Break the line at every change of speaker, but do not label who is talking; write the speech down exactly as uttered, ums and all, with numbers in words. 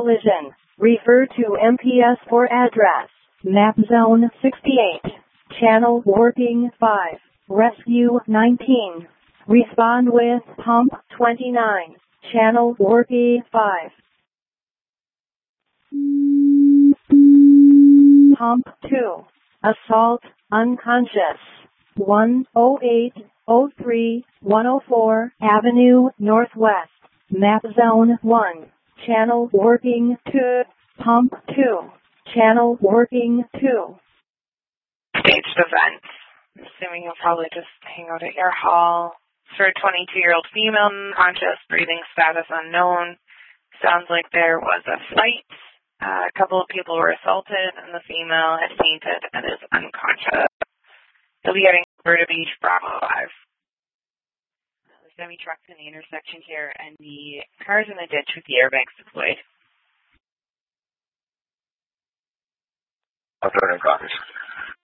collision. Refer to M P S for address. Map zone sixty-eight. Channel warping five. Rescue nineteen. Respond with pump twenty-nine. Channel warping five. Pump two. Assault, unconscious. one oh eight oh three one oh four Avenue Northwest. Map zone one. Channel warping two. Pump two. Channel warping two.
Staged event. I'm assuming you'll probably just hang out at your hall. For a twenty-two-year-old female, unconscious, breathing status unknown. Sounds like there was a fight. Uh, a couple of people were assaulted, and the female had fainted and is unconscious. You'll be getting over to Beach Bravo five. The semi-truck's in the intersection here, and the car's in the ditch with the airbags deployed.
I'll turn in copies.